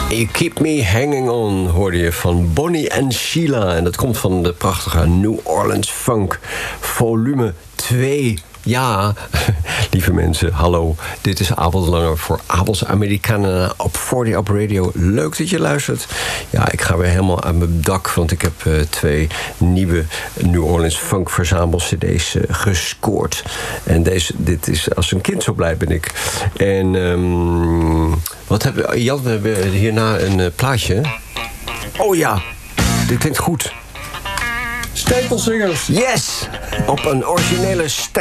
You Keep Me Hanging On hoorde je van Bonnie and Sheila. En dat komt van de prachtige New Orleans Funk volume 2. Ja, lieve mensen, hallo. Dit is Avondlanger voor Abels Americana op 40 Up Radio. Leuk dat je luistert. Ja, ik ga weer helemaal aan mijn dak, want ik heb 2 nieuwe New Orleans Funk verzamel-cd's gescoord. En dit is, als een kind zo blij ben ik. En wat hebben we? Jan, we hebben hierna een plaatje. Oh ja, dit klinkt goed. Stapelsingers. Yes! Op een originele